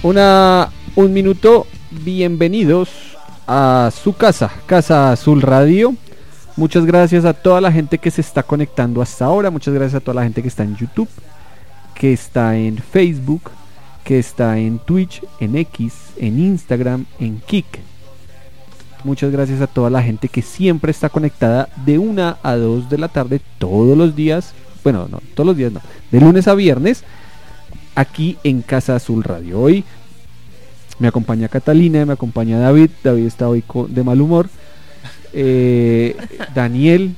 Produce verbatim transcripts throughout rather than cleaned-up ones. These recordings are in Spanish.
Una, un minuto, bienvenidos a su casa, Casa Azul Radio. Muchas gracias a toda la gente que se está conectando hasta ahora. Muchas gracias a toda la gente que está en YouTube, que está en Facebook, que está en Twitch, en X, en Instagram, en Kik. Muchas gracias a toda la gente que siempre está conectada de una a dos de la tarde todos los días. Bueno, no, todos los días no, de lunes a viernes, aquí en Casa Azul Radio. Hoy me acompaña Catalina, me acompaña David. David está hoy con, de mal humor. Eh, Daniel,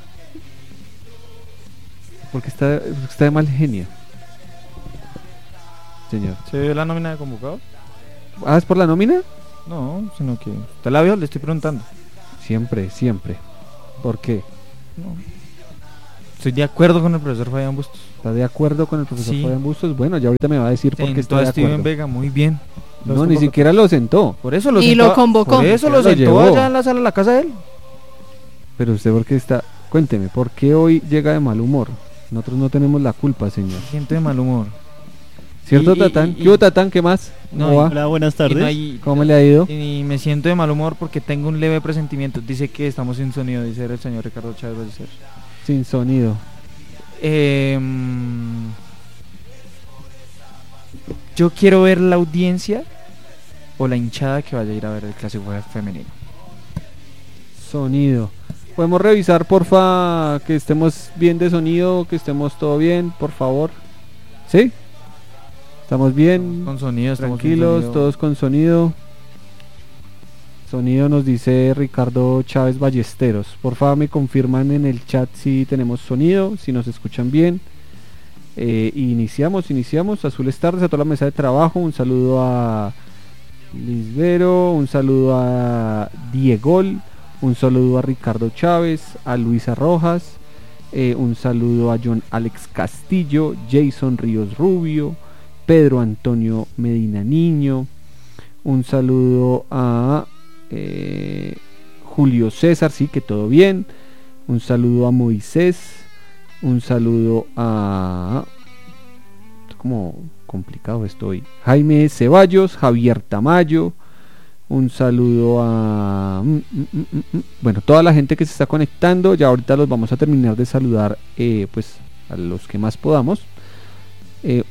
porque está, está de mal genio, señor. ¿Se ve la nómina de convocado? ¿Ah, es por la nómina? No, sino que ¿usted la vio? Le estoy preguntando. Siempre, siempre. ¿Por qué? No. Estoy de acuerdo con el profesor Fabián Bustos. ¿Está de acuerdo con el profesor Sí. Fabián Bustos? Bueno, ya ahorita me va a decir por qué está de Steven acuerdo. Vega, muy bien. No, ni siquiera lo sentó. Por eso lo Y sentó, lo convocó. Por eso Ya lo lo sentó llevó. allá en la sala de la casa de él. Pero usted, ¿por qué está? Cuénteme, ¿por qué hoy llega de mal humor? Nosotros no tenemos la culpa, señor. Gente de mal humor. ¿Cierto, Y- y- Tatán? y- ¿Qué hubo, Tatán? ¿Qué más? No, ¿Cómo va? Hola, buenas Y, tardes. no hay- ¿Cómo le ha ido? y me siento de mal humor porque tengo un leve presentimiento. Dice que estamos sin sonido, dice el señor Ricardo Chávez Ballester. Sin sonido. Eh, yo quiero ver la audiencia o la hinchada que vaya a ir a ver el clásico femenino. Sonido. ¿Podemos revisar, porfa, que estemos bien de sonido, que estemos todo bien, por favor? ¿Sí? ¿Estamos bien? Con sonido, estamos con Tranquilos, sonido. todos con sonido. Sonido nos dice Ricardo Chávez Ballesteros. Por favor, me confirman en el chat si tenemos sonido, si nos escuchan bien. Eh, iniciamos, iniciamos. Azules tardes a toda la mesa de trabajo. Un saludo a Lisbero, un saludo a Diegol, un saludo a Ricardo Chávez, a Luisa Rojas, eh, un saludo a John Alex Castillo, Jason Ríos Rubio, Pedro Antonio Medina Niño, un saludo a eh, Julio César, sí, que todo bien, un saludo a Moisés, un saludo a... Es como complicado esto hoy. Jaime Ceballos, Javier Tamayo, un saludo a... mm, mm, mm, mm, bueno, toda la gente que se está conectando, ya ahorita los vamos a terminar de saludar, eh, pues a los que más podamos. Eh,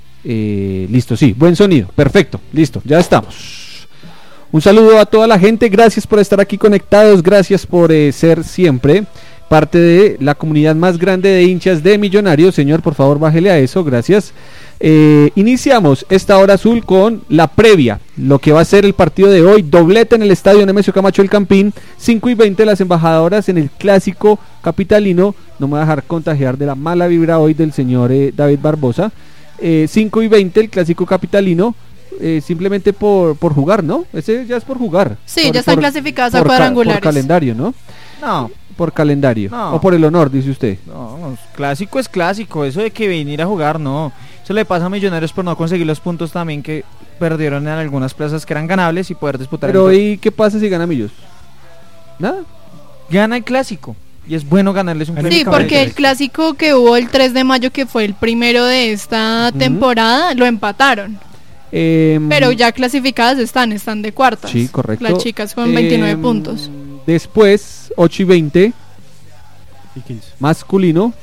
eh, listo, sí, buen sonido, perfecto, listo, ya estamos. Un saludo a toda la gente, gracias por estar aquí conectados, gracias por eh, ser siempre parte de la comunidad más grande de hinchas de Millonarios. Señor, por favor, bájele a eso, gracias. Eh, iniciamos esta hora azul con la previa, lo que va a ser el partido de hoy, doblete en el estadio Nemesio Camacho El Campín, cinco y veinte las embajadoras en el clásico capitalino. No me voy a dejar contagiar de la mala vibra hoy del señor eh, David Barbosa. eh, cinco y veinte el clásico capitalino, eh, simplemente por, por jugar, ¿no? Ese ya es por jugar. Sí, por, ya están por, clasificadas a por ca- cuadrangulares. por calendario, ¿no? No, Por calendario. No. O por el honor, dice usted. no, clásico es clásico. Eso de que venir a jugar, no. Eso le pasa a Millonarios por no conseguir los puntos también que perdieron en algunas plazas que eran ganables y poder disputar. Pero el- ¿y qué pasa si gana Millos? Nada. Gana el clásico y es bueno ganarles un Sí, clásico. porque el clásico que hubo el tres de mayo, que fue el primero de esta Ujú. temporada, lo empataron. Eh, Pero ya clasificadas están, están de cuartas. Sí, correcto. Las chicas con veintinueve Em, puntos. Después, ocho y veinte, Y quince. masculino.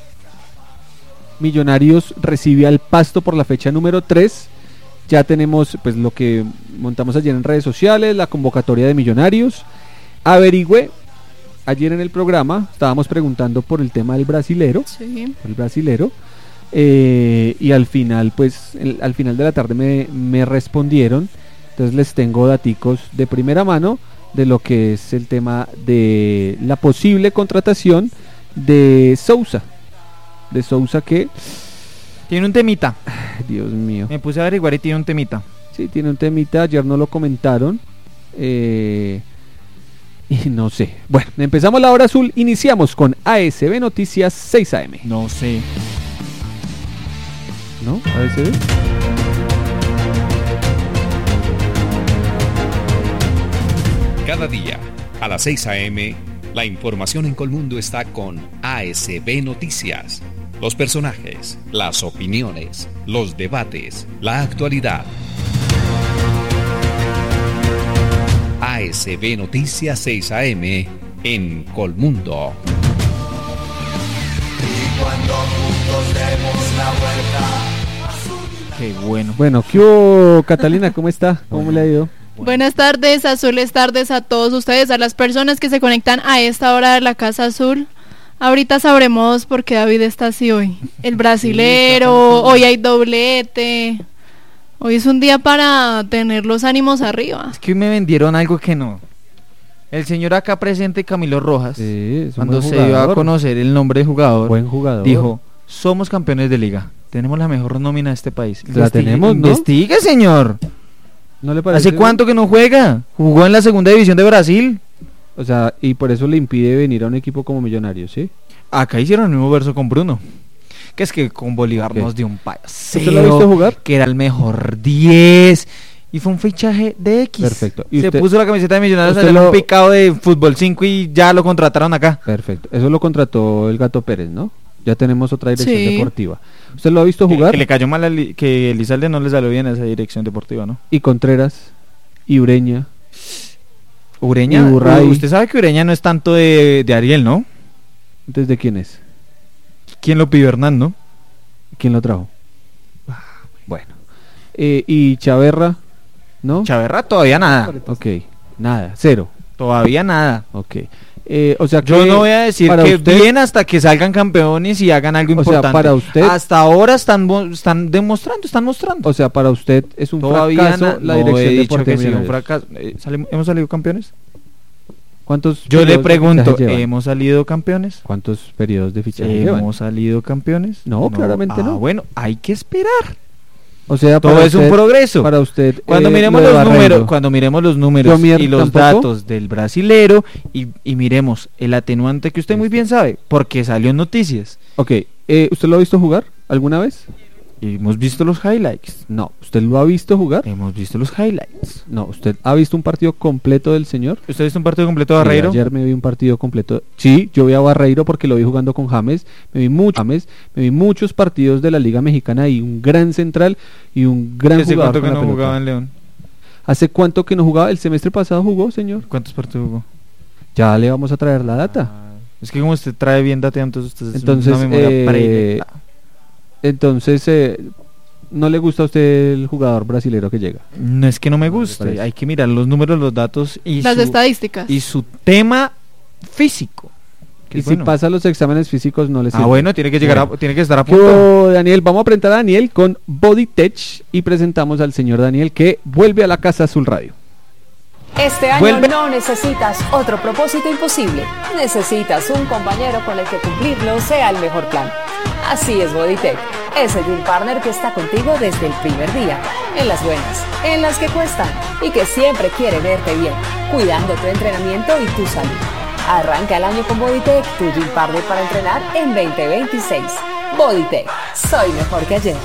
Millonarios recibe al Pasto por la fecha número tres. Ya tenemos pues lo que montamos ayer en redes sociales, la convocatoria de Millonarios. Averigüe, ayer en el programa estábamos preguntando por el tema del brasilero, Sí. el brasilero, eh, y al final pues el- al final de la tarde me, me respondieron. Entonces les tengo daticos de primera mano de lo que es el tema de la posible contratación de Sousa, de Sousa que, Tiene un temita. ay, Dios mío, Me puse a averiguar y tiene un temita. sí, tiene un temita, ayer no lo comentaron, eh, y no sé. Bueno, empezamos la hora azul, iniciamos con A S B Noticias seis A M. No sé. ¿No? A S B. Cada día, a las seis a eme, la información en Colmundo está con A S B Noticias. Los personajes, las opiniones, los debates, la actualidad. A S B Noticias seis A M en Colmundo. Qué bueno. Bueno, ¿qué hubo, Catalina? ¿Cómo está? ¿Cómo le ha ido? Buenas tardes, azules tardes a todos ustedes, a las personas que se conectan a esta hora de la Casa Azul. Ahorita sabremos por qué David está así hoy. El brasilero, hoy hay doblete. Hoy es un día para tener los ánimos arriba. Es que hoy me vendieron algo que no. El señor acá presente, Camilo Rojas, Sí, es un cuando buen se dio a jugador. conocer el nombre de jugador, Buen jugador. dijo, somos campeones de liga. Tenemos la mejor nómina de este país. La tenemos, ¿no? Investigue, señor. ¿No le parece? ¿Hace cuánto que no juega? Jugó en la segunda división de Brasil. O sea, y por eso le impide venir a un equipo como Millonarios, ¿sí? Acá hicieron el mismo verso con Bruno. Que es que con Bolívar Ok. nos dio un payaseo. ¿Usted lo ha visto jugar? Que era el mejor diez. Y fue un fichaje de X. Perfecto. ¿Y Se usted- puso la camiseta de Millonarios usted en un lo- picado de Fútbol cinco y ya lo contrataron acá. Perfecto. Eso lo contrató el Gato Pérez, ¿no? Ya tenemos otra dirección Sí. deportiva. ¿Usted lo ha visto Que, jugar? que le cayó mal a Li- que Elizalde no le salió bien esa dirección deportiva, ¿no? Y Contreras, y Ureña. Ureña, Y Burray. u- usted sabe que Ureña no es tanto de, de Ariel, ¿no? ¿Desde quién es? ¿Quién lo pidió, Hernán, no? ¿Quién lo trajo? Bueno. Eh, y Chaverra, ¿no? Chaverra todavía nada. Ok. Nada, cero. Todavía nada. Ok. Eh, o sea que Yo no voy a decir para que usted- bien hasta que salgan campeones y hagan algo O sea, importante. para usted- Hasta ahora están mo- están demostrando, están mostrando. O sea, para usted es un Todavía fracaso na- la no dirección he dicho deportiva que de sí, un Millonarios. fracaso. Eh, sale- ¿Hemos salido campeones? ¿Cuántos Yo le periodos de pregunto, fichaje llevan? ¿hemos salido campeones? ¿Cuántos periodos de fichaje llevan? ¿Hemos salido campeones? No, claramente Ah, no. bueno, hay que esperar. O sea, Todo para es un usted- progreso. Para usted, Cuando eh, miremos lo de los Barreiro. números, cuando miremos los números Domier y los tampoco. datos del brasilero y, y miremos el atenuante que usted muy bien sabe, porque salió en noticias Ok, eh, ¿usted lo ha visto jugar alguna vez? y hemos visto los highlights. No. ¿Usted lo ha visto jugar? Hemos visto los highlights. No. ¿Usted ha visto un partido completo del señor? ¿Usted ha visto un partido completo de Sí, Barreiro? ayer me vi un partido completo. Sí, yo vi a Barreiro porque lo vi jugando con James. Me vi mucho James, me vi muchos partidos de la Liga Mexicana y un gran central y un gran ¿Hace jugador cuánto con que la no pelota. jugaba en León? ¿Hace cuánto que no jugaba? El semestre pasado jugó, señor. ¿Cuántos partidos jugó? Ya le vamos a traer la data. Ah, es que como usted trae bien dateado, entonces usted es Entonces, una memoria eh, predilecta. Entonces, eh, ¿no le gusta a usted el jugador brasilero que llega? No es que no me No, me guste, parece. hay que mirar los números, los datos y, Las su, estadísticas. y su tema físico. que Y es si bueno. pasa los exámenes físicos no le sirve. Ah, bueno, tiene que llegar a, Bueno. tiene que estar a ¿Qué punto. hubo, Daniel? Vamos a presentar a Daniel con Body Tech y presentamos al señor Daniel que vuelve a la Casa Azul Radio. Este año Vuelve. no necesitas otro propósito imposible. Necesitas un compañero con el que cumplirlo sea el mejor plan. Así es Bodytech, ese gym partner que está contigo desde el primer día, en las buenas, en las que cuestan y que siempre quiere verte bien, cuidando tu entrenamiento y tu salud. Arranca el año con Bodytech, tu gym partner para entrenar en veinte veintiséis. Bodytech, soy mejor que ayer.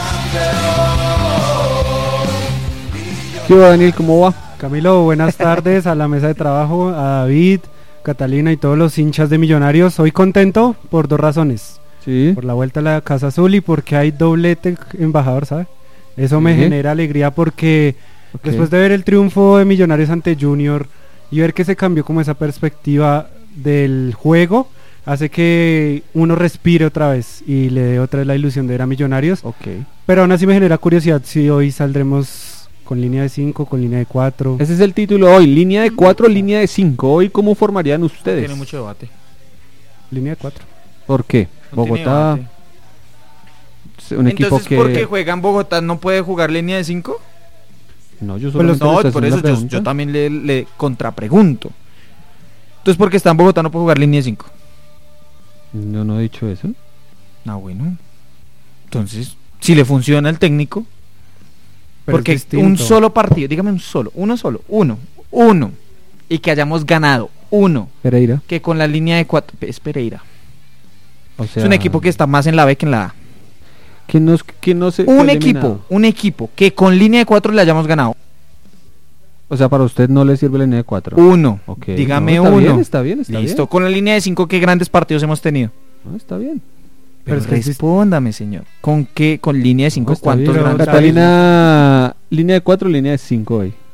¿Qué hubo, Daniel? ¿Cómo va? Camilo, buenas tardes a la mesa de trabajo, a David, Catalina y todos los hinchas de Millonarios. Hoy contento por dos razones. Sí. Por la vuelta a la Casa Azul y porque hay doblete embajador, ¿sabe? Eso me Sí. genera alegría porque Ok. después de ver el triunfo de Millonarios ante Junior y ver que se cambió como esa perspectiva del juego, hace que uno respire otra vez y le dé otra vez la ilusión de ver a Millonarios. Ok. Pero aún así me genera curiosidad si hoy saldremos con línea de cinco, con línea de cuatro. Ese es el título hoy. Línea de cuatro, línea de cinco. Hoy, ¿cómo formarían ustedes? Tiene mucho debate. Línea de cuatro. ¿Por qué? No tiene Bogotá, debate. un equipo Entonces, que... ¿por qué juega en Bogotá no puede jugar línea de cinco? No, yo Pues los- solamente No, les por hago eso una yo, pregunta. yo también le, le contrapregunto. Entonces, ¿por qué está en Bogotá no puede jugar línea de cinco? Yo no he dicho eso. Ah, bueno. Entonces, si le funciona al técnico, Pero porque es un distinto. solo partido, dígame un solo, uno solo, uno, uno, y que hayamos ganado uno, Pereira. que con la línea de cuatro, es Pereira. O sea, Es un equipo que está más en la B que en la A. que no, que no se Un fue equipo, eliminado. un equipo que con línea de cuatro le hayamos ganado. O sea, para usted no le sirve la línea de cuatro. Uno. Ok, Dígame no, está uno. bien, está bien, está Listo. bien. Con la línea de cinco, ¿qué grandes partidos hemos tenido? No, está bien. Pero Pero es que es dist- respóndame, señor. ¿Con qué? Con línea de cinco, No, está ¿cuántos bien. Pero grandes Catalina- Catalina, línea de cuatro, línea de cinco hoy.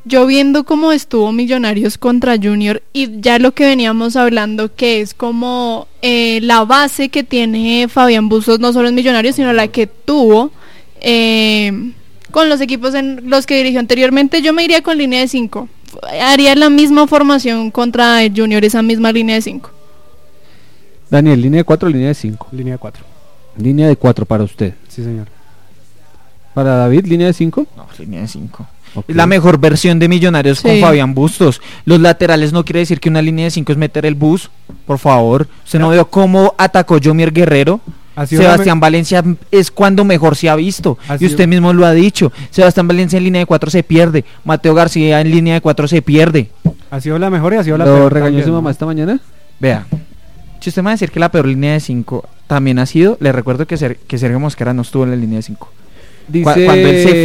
yo viendo cómo estuvo Millonarios contra Junior y ya lo que veníamos hablando, que es como eh, la base que tiene Fabián Bustos, no solo en Millonarios, sino la que tuvo eh, con los equipos en los que dirigió anteriormente, yo me iría con línea de cinco. Haría la misma formación contra el Junior, esa misma línea de cinco. Daniel, ¿línea de cuatro o línea de cinco? Línea de cuatro. Línea de cuatro para usted. Sí, señor. ¿Para David, línea de cinco? No, línea de cinco. Okay. Es la mejor versión de Millonarios Sí. con Fabián Bustos. Los laterales no quiere decir que una línea de cinco es meter el bus. Por favor. ¿Usted no, no vio cómo atacó Yomier Guerrero? Sebastián me... Valencia es cuando mejor se ha visto. Y usted sido... mismo lo ha dicho. Sebastián Valencia en línea de cuatro se pierde. Mateo García en línea de cuatro se pierde. Ha sido la mejor y ha sido la ¿Lo peor. regañó también, su mamá ¿no? esta mañana? Vea. Si usted me va a decir que la peor línea de cinco también ha sido, le recuerdo que, Ser, que Sergio Mosquera no estuvo en la línea de cinco. Dice Cu- cuando él se